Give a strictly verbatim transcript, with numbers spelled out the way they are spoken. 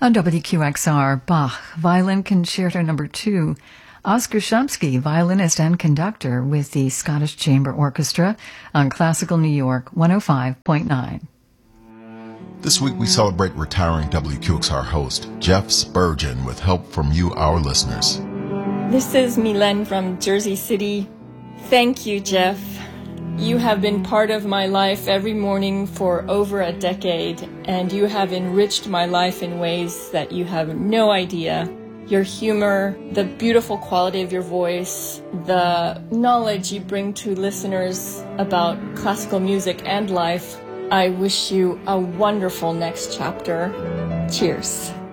On W Q X R, Bach, Violin Concerto Number two. Oskar Chomsky, violinist and conductor with the Scottish Chamber Orchestra on Classical New York one oh five point nine. This week we celebrate retiring W Q X R host Jeff Spurgeon with help from you, our listeners. This is Mylène from Jersey City. Thank you, Jeff. You have been part of my life every morning for over a decade, and you have enriched my life in ways that you have no idea. Your humor, the beautiful quality of your voice, the knowledge you bring to listeners about classical music and life. I wish you a wonderful next chapter. Cheers.